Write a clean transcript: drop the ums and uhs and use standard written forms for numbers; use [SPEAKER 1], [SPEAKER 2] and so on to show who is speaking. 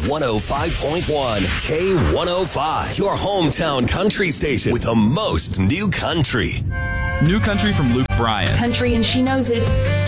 [SPEAKER 1] 105.1 K105, your hometown country station with the most new country.
[SPEAKER 2] New country from Luke Bryan.
[SPEAKER 3] Country and she knows it.